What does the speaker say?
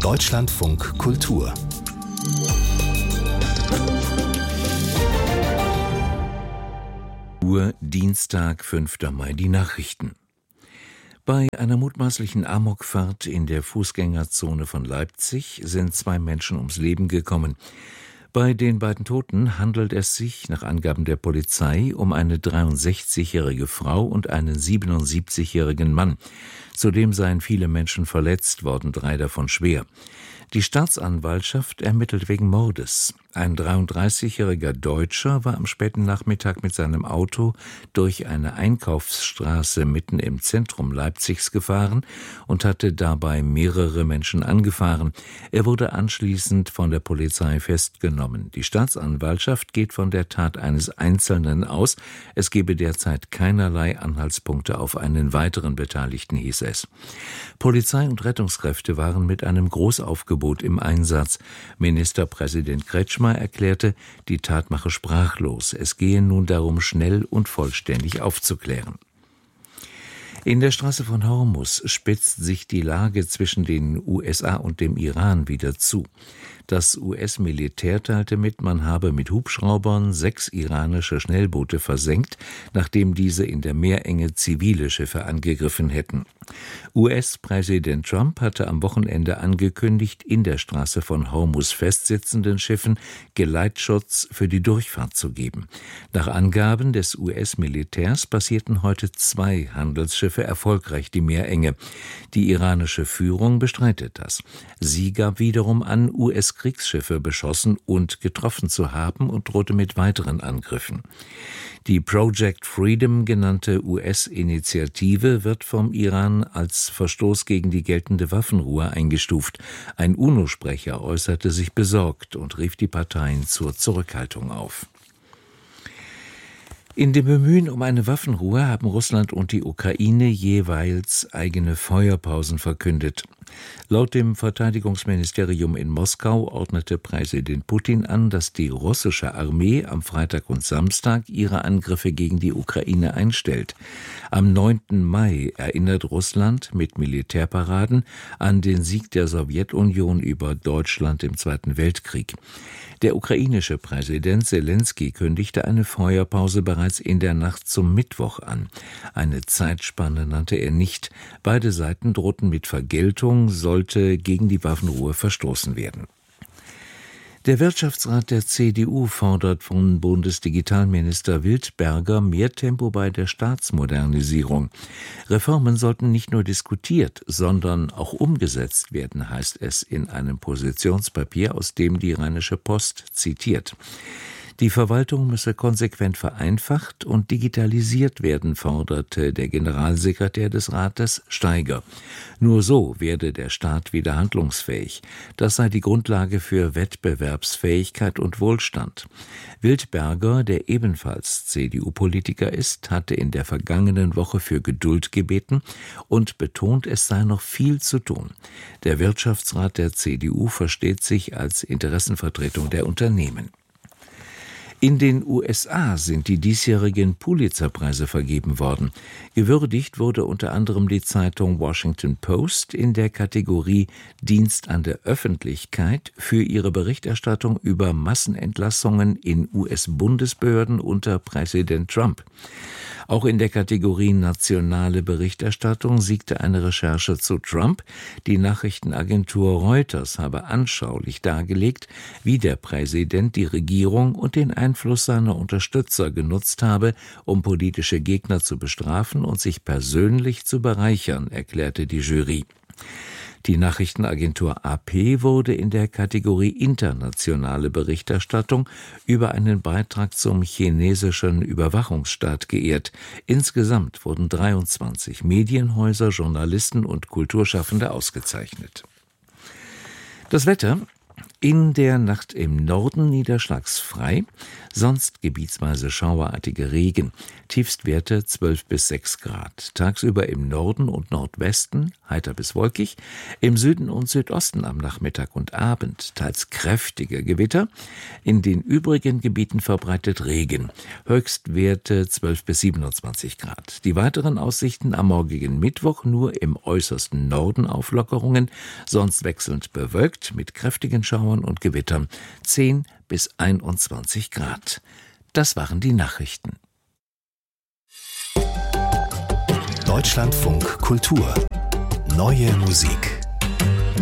Deutschlandfunk Kultur. Dienstag, 5. Mai, die Nachrichten. Bei einer mutmaßlichen Amokfahrt in der Fußgängerzone von Leipzig sind 2 Menschen ums Leben gekommen. Bei den beiden Toten handelt es sich, nach Angaben der Polizei, um eine 63-jährige Frau und einen 77-jährigen Mann. Zudem seien viele Menschen verletzt worden, 3 davon schwer. Die Staatsanwaltschaft ermittelt wegen Mordes. Ein 33-jähriger Deutscher war am späten Nachmittag mit seinem Auto durch eine Einkaufsstraße mitten im Zentrum Leipzigs gefahren und hatte dabei mehrere Menschen angefahren. Er wurde anschließend von der Polizei festgenommen. Die Staatsanwaltschaft geht von der Tat eines Einzelnen aus. Es gebe derzeit keinerlei Anhaltspunkte auf einen weiteren Beteiligten, hieß es. Polizei und Rettungskräfte waren mit einem Großaufgebot im Einsatz. Ministerpräsident Kretschmer erklärte, die Tat mache sprachlos. Es gehe nun darum, schnell und vollständig aufzuklären. In der Straße von Hormuz spitzt sich die Lage zwischen den USA und dem Iran wieder zu. Das US-Militär teilte mit, man habe mit Hubschraubern 6 iranische Schnellboote versenkt, nachdem diese in der Meerenge zivile Schiffe angegriffen hätten. US-Präsident Trump hatte am Wochenende angekündigt, in der Straße von Hormuz festsitzenden Schiffen Geleitschutz für die Durchfahrt zu geben. Nach Angaben des US-Militärs passierten heute 2 Handelsschiffe erfolgreich die Meerenge. Die iranische Führung bestreitet das. Sie gab wiederum an, US-Kriegsschiffe beschossen und getroffen zu haben und drohte mit weiteren Angriffen. Die Project Freedom genannte US-Initiative wird vom Iran als Verstoß gegen die geltende Waffenruhe eingestuft. Ein UNO-Sprecher äußerte sich besorgt und rief die Parteien zur Zurückhaltung auf. In dem Bemühen um eine Waffenruhe haben Russland und die Ukraine jeweils eigene Feuerpausen verkündet. Laut dem Verteidigungsministerium in Moskau ordnete Präsident Putin an, dass die russische Armee am Freitag und Samstag ihre Angriffe gegen die Ukraine einstellt. Am 9. Mai erinnert Russland mit Militärparaden an den Sieg der Sowjetunion über Deutschland im Zweiten Weltkrieg. Der ukrainische Präsident Selenskyj kündigte eine Feuerpause bereits in der Nacht zum Mittwoch an. Eine Zeitspanne nannte er nicht. Beide Seiten drohten mit Vergeltung, sollte gegen die Waffenruhe verstoßen werden. Der Wirtschaftsrat der CDU fordert von Bundesdigitalminister Wildberger mehr Tempo bei der Staatsmodernisierung. Reformen sollten nicht nur diskutiert, sondern auch umgesetzt werden, heißt es in einem Positionspapier, aus dem die Rheinische Post zitiert. Die Verwaltung müsse konsequent vereinfacht und digitalisiert werden, forderte der Generalsekretär des Rates Steiger. Nur so werde der Staat wieder handlungsfähig. Das sei die Grundlage für Wettbewerbsfähigkeit und Wohlstand. Wildberger, der ebenfalls CDU-Politiker ist, hatte in der vergangenen Woche für Geduld gebeten und betont, es sei noch viel zu tun. Der Wirtschaftsrat der CDU versteht sich als Interessenvertretung der Unternehmen. In den USA sind die diesjährigen Pulitzer-Preise vergeben worden. Gewürdigt wurde unter anderem die Zeitung Washington Post in der Kategorie Dienst an der Öffentlichkeit für ihre Berichterstattung über Massenentlassungen in US-Bundesbehörden unter Präsident Trump. Auch in der Kategorie Nationale Berichterstattung siegte eine Recherche zu Trump. Die Nachrichtenagentur Reuters habe anschaulich dargelegt, wie der Präsident die Regierung und den Einfluss seiner Unterstützer genutzt habe, um politische Gegner zu bestrafen und sich persönlich zu bereichern, erklärte die Jury. Die Nachrichtenagentur AP wurde in der Kategorie Internationale Berichterstattung über einen Beitrag zum chinesischen Überwachungsstaat geehrt. Insgesamt wurden 23 Medienhäuser, Journalisten und Kulturschaffende ausgezeichnet. Das Wetter. In der Nacht im Norden niederschlagsfrei, sonst gebietsweise schauerartige Regen. Tiefstwerte 12 bis 6 Grad. Tagsüber im Norden und Nordwesten heiter bis wolkig. Im Süden und Südosten am Nachmittag und Abend teils kräftige Gewitter. In den übrigen Gebieten verbreitet Regen. Höchstwerte 12 bis 27 Grad. Die weiteren Aussichten am morgigen Mittwoch nur im äußersten Norden Auflockerungen, sonst wechselnd bewölkt mit kräftigen Schauern und Gewittern 10 bis 21 Grad. Das waren die Nachrichten. Deutschlandfunk Kultur. Neue Musik.